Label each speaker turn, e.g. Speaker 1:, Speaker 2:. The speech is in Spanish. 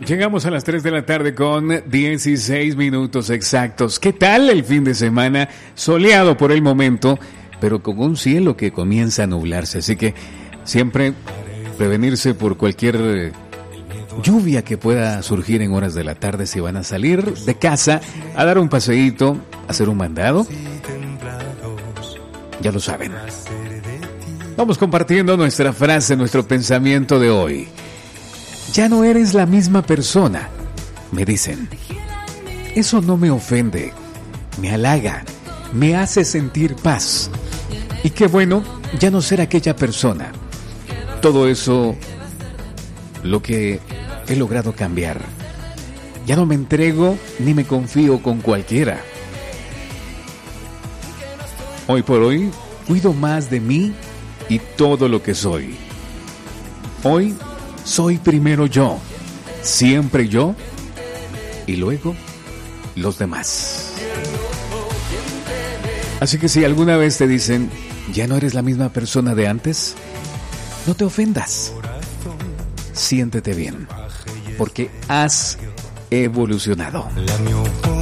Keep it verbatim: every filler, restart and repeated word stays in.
Speaker 1: Llegamos a las tres de la tarde con dieciséis minutos exactos. ¿Qué tal el fin de semana? Soleado por el momento, pero con un cielo que comienza a nublarse. Así que siempre prevenirse por cualquier lluvia que pueda surgir en horas de la tarde si van a salir de casa a dar un paseíto, a hacer un mandado. Ya lo saben. Vamos compartiendo nuestra frase, nuestro pensamiento de hoy. Ya no eres la misma persona, me dicen. Eso no me ofende, me halaga, me hace sentir paz. Y qué bueno ya no ser aquella persona. Todo eso, lo que he logrado cambiar. Ya no me entrego ni me confío con cualquiera. Hoy por hoy, cuido más de mí y todo lo que soy. Hoy soy primero yo, siempre yo, y luego los demás. Así que si alguna vez te dicen, ya no eres la misma persona de antes, no te ofendas. Siéntete bien, porque has evolucionado.